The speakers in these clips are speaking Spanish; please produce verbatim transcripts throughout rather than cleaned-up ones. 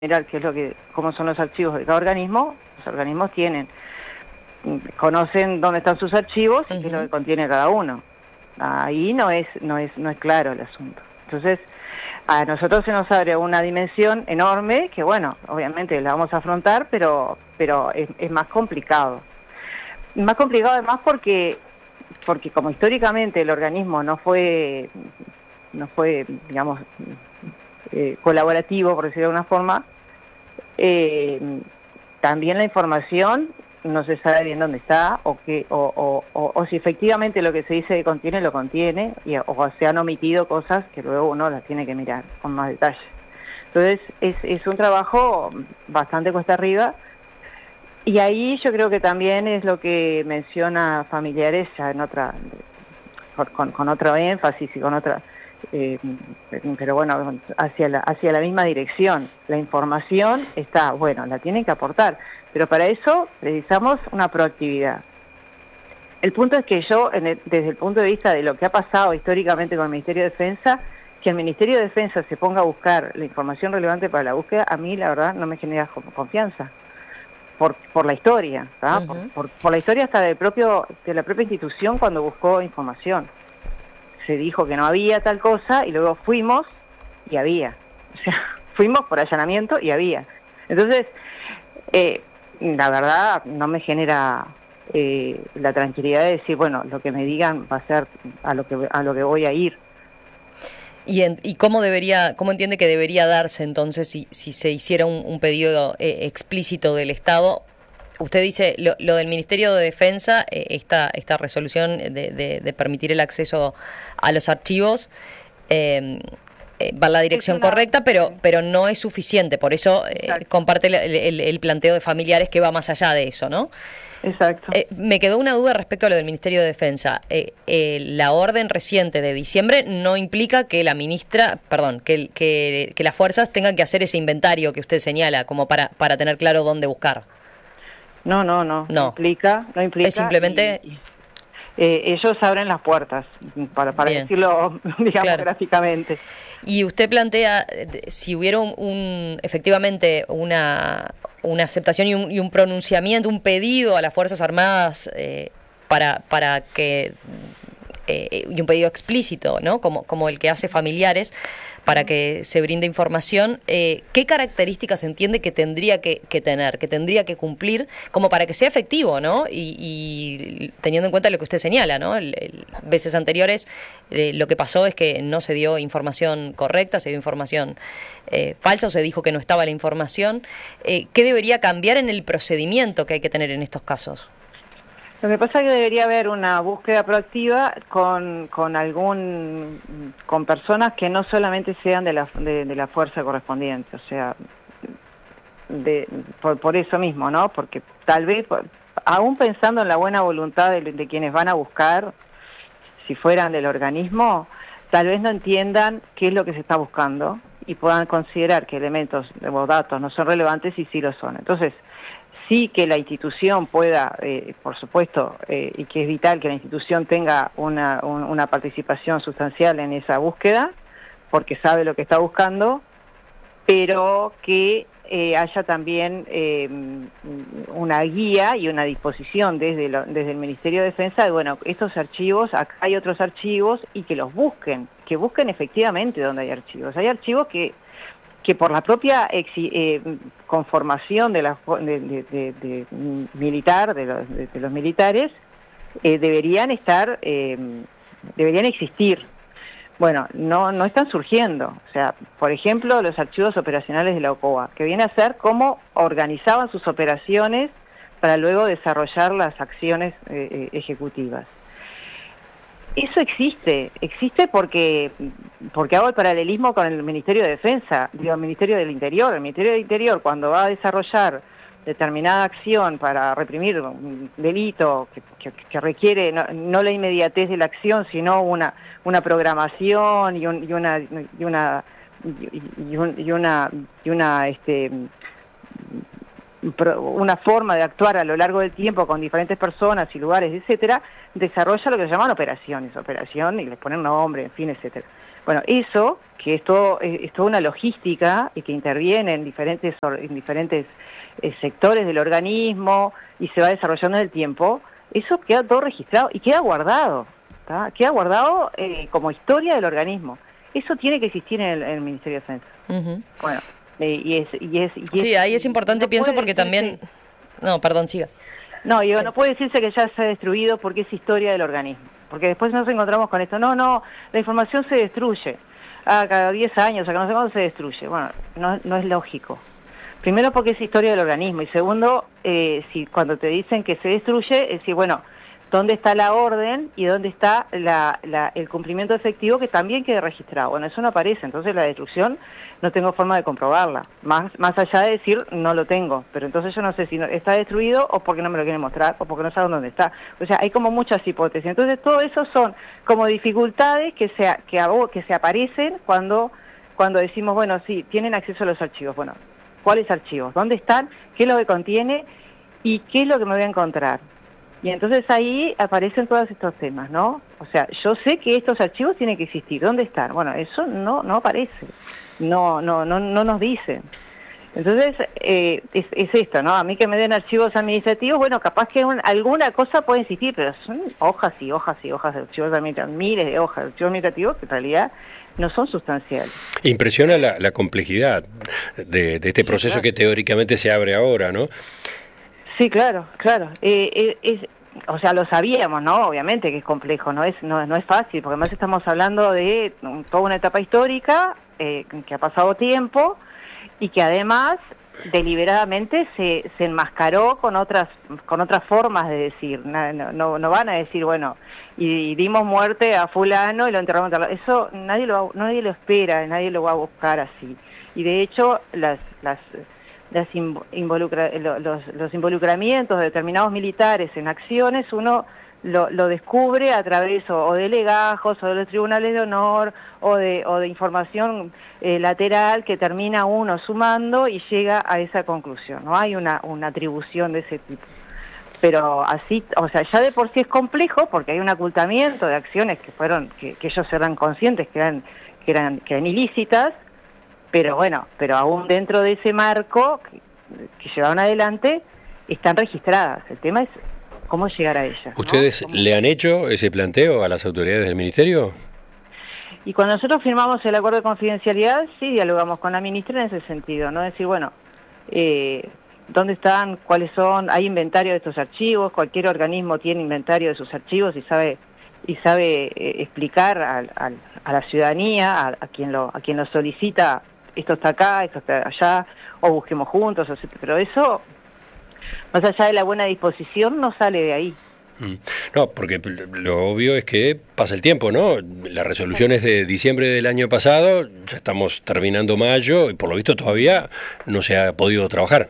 mirar qué es lo que, cómo son los archivos de cada organismo. Los organismos tienen, conocen dónde están sus archivos y uh-huh. qué es lo que contiene cada uno. Ahí no es, no es, no es claro el asunto. Entonces, a nosotros se nos abre una dimensión enorme que, bueno, obviamente la vamos a afrontar, pero, pero es, es más complicado. Más complicado además porque, porque como históricamente el organismo no fue, no fue, digamos, eh, colaborativo, por decirlo de alguna forma, eh, también la información no se sabe bien dónde está o que o, o, o, o si efectivamente lo que se dice que contiene lo contiene y, o se han omitido cosas que luego uno las tiene que mirar con más detalle. Entonces es, es un trabajo bastante cuesta arriba y ahí yo creo que también es lo que menciona Familiares ya en otra con, con otro énfasis y con otra eh, pero bueno hacia la hacia la misma dirección. La información está, bueno, la tienen que aportar, pero para eso precisamos una proactividad. El punto es que yo, en el, desde el punto de vista de lo que ha pasado históricamente con el Ministerio de Defensa, que el Ministerio de Defensa se ponga a buscar la información relevante para la búsqueda, a mí la verdad no me genera confianza. Por, por la historia, ¿tá? Uh-huh. por, por, por la historia hasta del propio, de la propia institución cuando buscó información. Se dijo que no había tal cosa y luego fuimos y había. O sea, fuimos por allanamiento y había. Entonces, eh, la verdad no me genera eh, la tranquilidad de decir, bueno, lo que me digan va a ser a lo que a lo que voy a ir. ¿Y, en, y cómo debería, cómo entiende que debería darse entonces si, si se hiciera un, un pedido eh, explícito del Estado? Usted dice lo, lo del Ministerio de Defensa, eh, esta, esta resolución de, de, de permitir el acceso a los archivos, eh, eh, va en la dirección una... correcta, pero, pero no es suficiente. Por eso eh, comparte el, el, el planteo de Familiares que va más allá de eso, ¿no? Exacto. Eh, me quedó una duda respecto a lo del Ministerio de Defensa. Eh, eh, la orden reciente de diciembre no implica que la ministra, perdón, que, que, que las fuerzas tengan que hacer ese inventario que usted señala, como para, para tener claro dónde buscar. No, no, no. No implica, no implica. Es simplemente. Y, y, eh, ellos abren las puertas, para, para decirlo, digamos, claro. gráficamente. Y usted plantea, si hubiera un, un efectivamente una, una aceptación y un, y un pronunciamiento, un pedido a las Fuerzas Armadas eh, para, para que, eh, y un pedido explícito, ¿no? Como, como el que hace Familiares, para que se brinde información, eh, ¿qué características entiende que tendría que, que tener, que tendría que cumplir, como para que sea efectivo, ¿no? Y, y teniendo en cuenta lo que usted señala, ¿no? El, el, veces anteriores eh, lo que pasó es que no se dio información correcta, se dio información eh, falsa o se dijo que no estaba la información. Eh, ¿Qué debería cambiar en el procedimiento que hay que tener en estos casos? Lo que pasa es que debería haber una búsqueda proactiva con, con algún con personas que no solamente sean de la de, de la fuerza correspondiente, o sea, de, por, por eso mismo, ¿no? Porque tal vez, aún pensando en la buena voluntad de, de quienes van a buscar, si fueran del organismo, tal vez no entiendan qué es lo que se está buscando y puedan considerar que elementos o datos no son relevantes y sí lo son. Entonces, sí que la institución pueda, eh, por supuesto, eh, y que es vital que la institución tenga una, un, una participación sustancial en esa búsqueda, porque sabe lo que está buscando, pero que eh, haya también eh, una guía y una disposición desde, lo, desde el Ministerio de Defensa de, bueno, estos archivos, acá hay otros archivos, y que los busquen, que busquen efectivamente donde hay archivos. Hay archivos que que por la propia exi, eh, conformación de la de, de, de, de militar de los, de, de los militares eh, deberían estar eh, deberían existir. Bueno, no no están surgiendo. O sea, por ejemplo, los archivos operacionales de la OCOA, que viene a ser cómo organizaban sus operaciones para luego desarrollar las acciones eh, ejecutivas. Eso existe, existe porque porque hago el paralelismo con el Ministerio de Defensa, digo, el Ministerio del Interior. El Ministerio del Interior, cuando va a desarrollar determinada acción para reprimir un delito que, que, que requiere no, no la inmediatez de la acción, sino una una programación y, un, y una y una y, un, y una y una este una forma de actuar a lo largo del tiempo con diferentes personas y lugares, etcétera, desarrolla lo que se llaman operaciones, operación, y les ponen nombre, en fin, etcétera. Bueno, eso, que es, todo, es toda una logística y que interviene en diferentes, en diferentes eh, sectores del organismo y se va desarrollando en el tiempo, eso queda todo registrado y queda guardado, ¿tá? Queda guardado eh, como historia del organismo. Eso tiene que existir en el, en el Ministerio de Defensa. Uh-huh. Bueno, eh, y, es, y, es, y sí, es... ahí es importante, no pienso, porque también... No, perdón, siga. No, digo, no puede decirse que ya se ha destruido porque es historia del organismo. Porque después nos encontramos con esto. No, no, la información se destruye. Ah, cada diez años, acá no sé cuándo se destruye. Bueno, no, no es lógico. Primero porque es historia del organismo. Y segundo, eh, si cuando te dicen que se destruye, es decir, bueno, ¿dónde está la orden y dónde está la, la, el cumplimiento efectivo que también quede registrado? Bueno, eso no aparece. Entonces la destrucción no tengo forma de comprobarla. Más, más allá de decir, no lo tengo. Pero entonces yo no sé si no, está destruido o porque no me lo quieren mostrar o porque no saben dónde está. O sea, hay como muchas hipótesis. Entonces todo eso son como dificultades que se, que, que se aparecen cuando, cuando decimos, bueno, sí, tienen acceso a los archivos. Bueno, ¿cuáles archivos? ¿Dónde están? ¿Qué es lo que contiene? ¿Y qué es lo que me voy a encontrar? Y entonces ahí aparecen todos estos temas, ¿no? O sea, yo sé que estos archivos tienen que existir. ¿Dónde están? Bueno, eso no no aparece. No no no no nos dicen. Entonces, eh, es, es esto, ¿no? A mí que me den archivos administrativos, bueno, capaz que un, alguna cosa puede existir, pero son hojas y hojas y hojas de archivos administrativos, miles de hojas de archivos administrativos que en realidad no son sustanciales. Impresiona la, la complejidad de, de este proceso, sí, claro, que teóricamente se abre ahora, ¿no? Sí, claro, claro. Eh, eh, es, o sea, lo sabíamos, ¿no? Obviamente que es complejo, no es no, no es fácil, porque además estamos hablando de toda una etapa histórica, eh, que ha pasado tiempo, y que además deliberadamente se, se enmascaró con otras con otras formas de decir. No, no, no van a decir, bueno, y, y dimos muerte a fulano y lo enterramos. Eso nadie lo, nadie lo espera, nadie lo va a buscar así. Y de hecho, las... las Las involucra, los, los involucramientos de determinados militares en acciones, uno lo, lo descubre a través o, o de legajos, o de los tribunales de honor, o de, o de información eh, lateral que termina uno sumando y llega a esa conclusión. No hay una, una atribución de ese tipo. Pero así, o sea, ya de por sí es complejo porque hay un ocultamiento de acciones que fueron, que, que ellos eran conscientes que eran, que eran, que eran ilícitas. Pero bueno, pero aún dentro de ese marco que, que llevaron adelante, están registradas. El tema es cómo llegar a ellas, ¿no? ¿Ustedes ¿Cómo? le han hecho ese planteo a las autoridades del Ministerio? Y cuando nosotros firmamos el acuerdo de confidencialidad, sí dialogamos con la ministra en ese sentido, ¿no? Decir, bueno, eh, ¿dónde están? ¿Cuáles son? ¿Hay inventario de estos archivos? Cualquier organismo tiene inventario de sus archivos y sabe y sabe eh, explicar a, a, a la ciudadanía, a, a quien lo a quien lo solicita, esto está acá, esto está allá, o busquemos juntos, o sea, pero eso, más allá de la buena disposición, no sale de ahí. No, porque lo obvio es que pasa el tiempo, ¿no? La resolución es de diciembre del año pasado, ya estamos terminando mayo, y por lo visto todavía no se ha podido trabajar.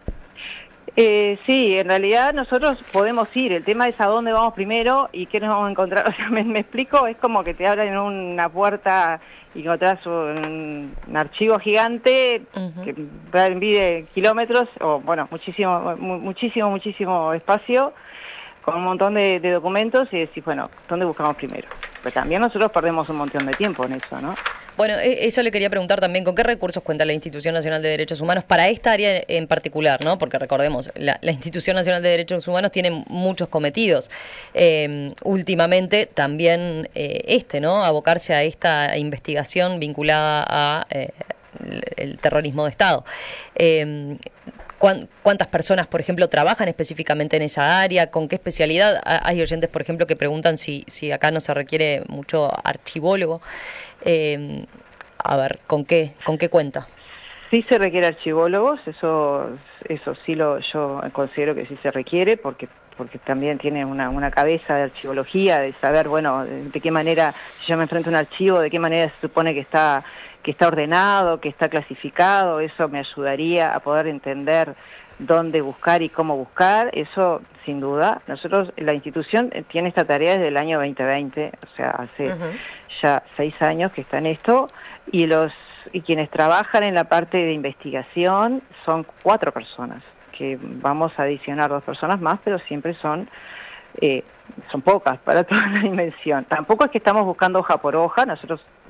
Eh, sí, en realidad nosotros podemos ir, el tema es a dónde vamos primero y qué nos vamos a encontrar. O sea, me, me explico, es como que te abren una puerta y encontrás un, un archivo gigante, uh-huh, que mide kilómetros, o bueno, muchísimo, muchísimo, muchísimo espacio, con un montón de, de documentos, y decís, bueno, ¿dónde buscamos primero? Pero también nosotros perdemos un montón de tiempo en eso, ¿no? Bueno, eso le quería preguntar también, ¿con qué recursos cuenta la Institución Nacional de Derechos Humanos para esta área en particular, ¿no? Porque recordemos, la, la Institución Nacional de Derechos Humanos tiene muchos cometidos. Eh, últimamente también eh, este, ¿no? Abocarse a esta investigación vinculada a eh, el, el terrorismo de Estado. Eh, ¿Cuántas personas, por ejemplo, trabajan específicamente en esa área? ¿Con qué especialidad? Hay oyentes, por ejemplo, que preguntan si, si acá no se requiere mucho archivólogo. Eh, a ver, ¿con qué con qué cuenta? Sí se requiere archivólogos, eso eso sí lo yo considero que sí se requiere, porque porque también tiene una, una cabeza de archivología, de saber, bueno, de, de qué manera, si yo me enfrento a un archivo, de qué manera se supone que está que está ordenado, que está clasificado. Eso me ayudaría a poder entender dónde buscar y cómo buscar, eso sin duda. Nosotros, la institución tiene esta tarea desde el año veinte veinte, o sea, hace uh-huh. ya seis años que está en esto, y los y quienes trabajan en la parte de investigación son cuatro personas, que vamos a adicionar dos personas más, pero siempre son eh, son pocas para toda la dimensión. Tampoco es que estamos buscando hoja por hoja, nosotros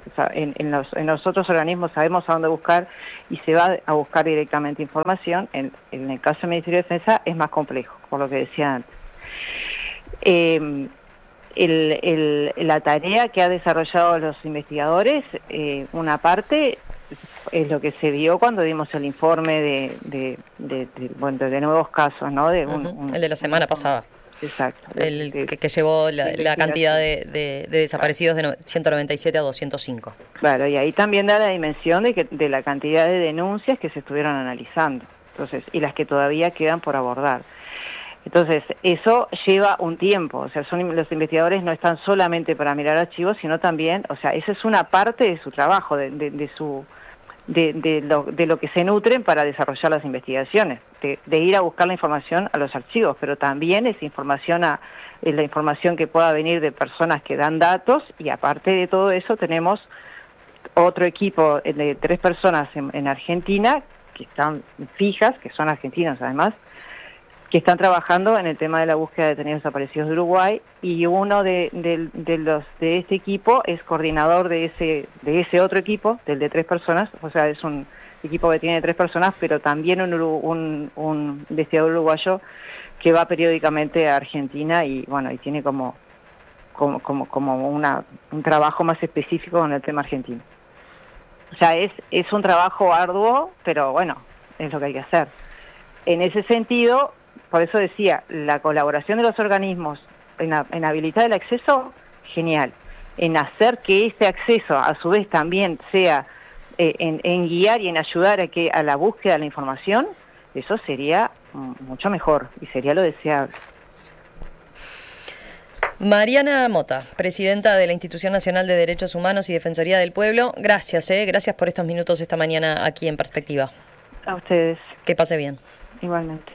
o sea, en, en, los, en los otros organismos sabemos a dónde buscar y se va a buscar directamente información. En, en el caso del Ministerio de Defensa es más complejo, por lo que decía antes. Eh, el, el, la tarea que han desarrollado los investigadores, eh, una parte es lo que se vio cuando dimos el informe de, de, de, de, bueno, de nuevos casos, ¿no? De un, uh-huh. un, el de la semana un, pasada. Exacto. El de, que, que llevó la, la cantidad de, de, de desaparecidos de ciento noventa y siete a doscientos cinco. Claro, y ahí también da la dimensión de, que, de la cantidad de denuncias que se estuvieron analizando, entonces, y las que todavía quedan por abordar. Entonces, eso lleva un tiempo, o sea, son, los investigadores no están solamente para mirar archivos, sino también, o sea, esa es una parte de su trabajo, de, de, de su... De, de, lo, de lo que se nutren para desarrollar las investigaciones, de, de ir a buscar la información a los archivos, pero también esa información a, es la información que pueda venir de personas que dan datos, y aparte de todo eso tenemos otro equipo de tres personas en, en Argentina que están fijas, que son argentinos además, que están trabajando en el tema de la búsqueda de detenidos desaparecidos de Uruguay, y uno de, de, de los de este equipo es coordinador de ese de ese otro equipo, del de tres personas, o sea, es un equipo que tiene tres personas, pero también un, un, un investigador uruguayo que va periódicamente a Argentina y bueno, y tiene como como como, como una, un trabajo más específico con el tema argentino. O sea, es, es un trabajo arduo, pero bueno, es lo que hay que hacer. En ese sentido, por eso decía, la colaboración de los organismos en, en habilitar el acceso, genial. En hacer que este acceso, a su vez, también sea eh, en, en guiar y en ayudar a que a la búsqueda de la información, eso sería mucho mejor y sería lo deseable. Mariana Mota, presidenta de la Institución Nacional de Derechos Humanos y Defensoría del Pueblo, gracias, eh, gracias por estos minutos esta mañana aquí en Perspectiva. A ustedes. Que pase bien. Igualmente.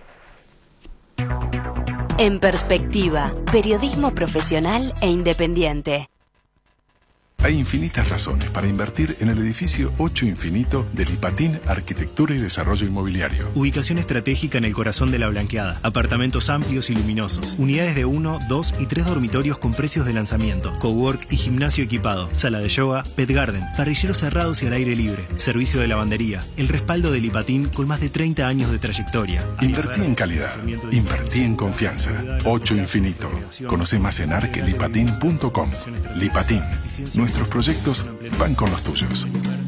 En Perspectiva, periodismo profesional e independiente. Hay infinitas razones para invertir en el edificio ocho Infinito de Lipatín Arquitectura y Desarrollo Inmobiliario. Ubicación estratégica en el corazón de la Blanqueada. Apartamentos amplios y luminosos. Unidades de uno, dos y tres dormitorios con precios de lanzamiento. Cowork y gimnasio equipado. Sala de yoga, pet garden. Parrilleros cerrados y al aire libre. Servicio de lavandería. El respaldo de Lipatín con más de treinta años de trayectoria. Invertí en calidad. Invertí en confianza. ocho Infinito. Conoce más en arquelipatín punto com. Lipatín. Nuestros proyectos van con los tuyos.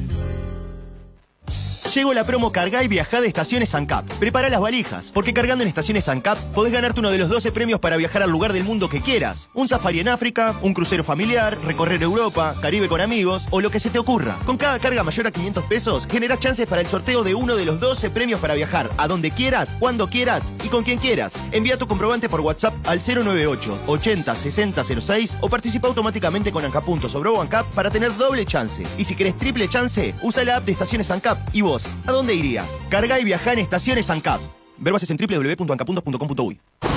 Llegó la promo Cargá y Viajá de Estaciones ANCAP. Prepara las valijas, porque cargando en Estaciones ANCAP podés ganarte uno de los doce premios para viajar al lugar del mundo que quieras. Un safari en África, un crucero familiar, recorrer Europa, Caribe con amigos o lo que se te ocurra. Con cada carga mayor a quinientos pesos, generás chances para el sorteo de uno de los doce premios para viajar a donde quieras, cuando quieras y con quien quieras. Envía tu comprobante por WhatsApp al cero nueve ocho, ochenta, sesenta, cero seis o participa automáticamente con ANCAP Puntos o Bro ANCAP para tener doble chance. Y si querés triple chance, usa la app de Estaciones ANCAP. ¿Y vos? ¿A dónde irías? Carga y viajá en Estaciones ANCAP. Ver bases en doble u doble u doble u punto ancapuntos punto com punto uy.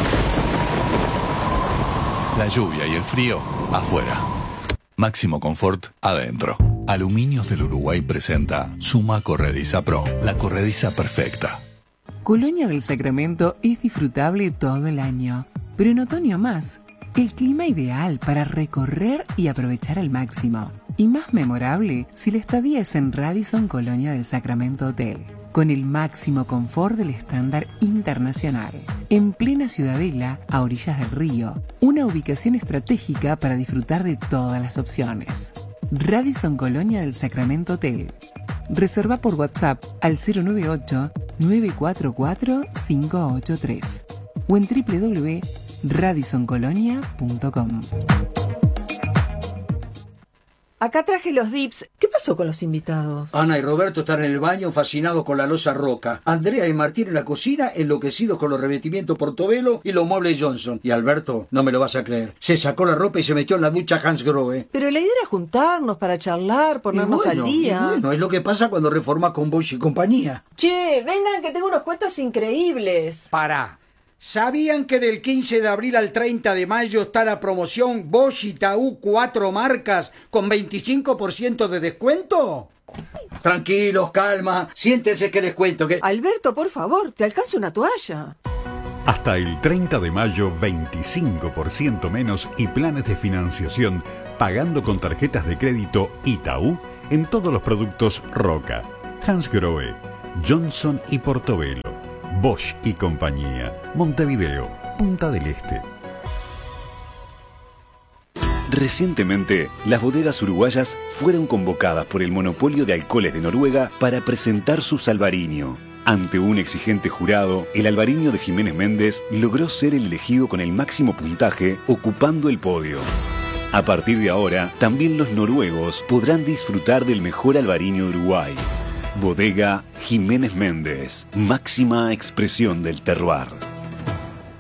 La lluvia y el frío afuera. Máximo confort adentro. Aluminios del Uruguay presenta Suma Corrediza Pro, la corrediza perfecta. Colonia del Sacramento es disfrutable todo el año, pero en otoño más. El clima ideal para recorrer y aprovechar al máximo. Y más memorable si la estadía es en Radisson Colonia del Sacramento Hotel, con el máximo confort del estándar internacional. En plena Ciudadela, a orillas del río, una ubicación estratégica para disfrutar de todas las opciones. Radisson Colonia del Sacramento Hotel. Reserva por WhatsApp al cero nueve ocho, nueve cuatro cuatro, cinco ocho tres o en doble u doble u doble u punto radisson colonia punto com. Acá traje los dips. ¿Qué pasó con los invitados? Ana y Roberto están en el baño fascinados con la loza Roca. Andrea y Martín en la cocina enloquecidos con los revestimientos Portobello y los muebles Johnson. Y Alberto, no me lo vas a creer, se sacó la ropa y se metió en la ducha Hans Grohe. Pero la idea era juntarnos para charlar, ponernos bueno, al día. Y bueno, es lo que pasa cuando reformas con Bosch y compañía. Che, vengan que tengo unos cuentos increíbles. Pará. ¿Sabían que del quince de abril al treinta de mayo está la promoción Bosch y Taú cuatro marcas con veinticinco por ciento de descuento? Tranquilos, calma, siéntense que les cuento que... Alberto, por favor, te alcanzo una toalla. Hasta el treinta de mayo, veinticinco por ciento menos y planes de financiación pagando con tarjetas de crédito Itaú en todos los productos Roca, Hansgrohe, Johnson y Portobello, Bosch y compañía, Montevideo, Punta del Este. Recientemente, las bodegas uruguayas fueron convocadas por el monopolio de alcoholes de Noruega para presentar su Albariño. Ante un exigente jurado, el Albariño de Jiménez Méndez logró ser el elegido con el máximo puntaje, ocupando el podio. A partir de ahora, también los noruegos podrán disfrutar del mejor Albariño de Uruguay. Bodega Jiménez Méndez, máxima expresión del terroir.